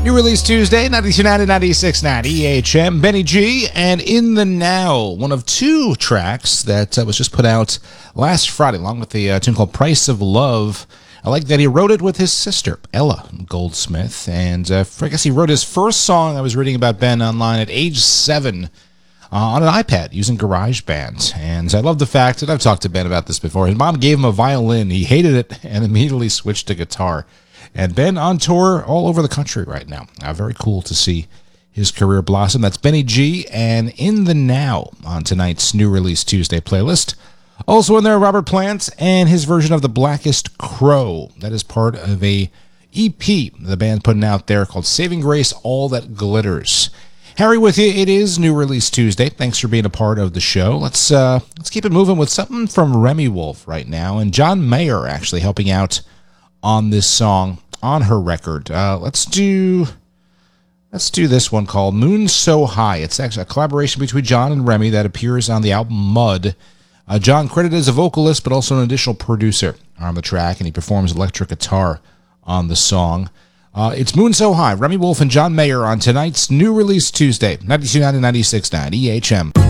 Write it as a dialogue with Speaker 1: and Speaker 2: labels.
Speaker 1: New release Tuesday, 92.90, 96.90, EHM, Benny G, and In the Now, one of two tracks that was just put out last Friday, along with the tune called Price of Love. I like that he wrote it with his sister, Ella Goldsmith, and I guess he wrote his first song I was reading about Ben online at age 7 on an iPad using GarageBand. And I love the fact that I've talked to Ben about this before. His mom gave him a violin. He hated it and immediately switched to guitar. And Ben on tour all over the country right now. Very cool to see his career blossom. That's Benny G and In the Now on tonight's New Release Tuesday playlist. Also in there, Robert Plant and his version of The Blackest Crow. That is part of a EP the band putting out there called Saving Grace, All That Glitters. Harry with you. It is New Release Tuesday. Thanks for being a part of the show. Let's keep it moving with something from Remi Wolf right now. And John Mayer actually helping out on this song on her record. Let's do this one called Moon So High. It's actually a collaboration between John and Remi that appears on the album Mud. John credited as a vocalist, but also an additional producer on the track, and he performs electric guitar on the song. It's Moon So High. Remi Wolf and John Mayer on tonight's New Release Tuesday, 92.90, 96.90, EHM.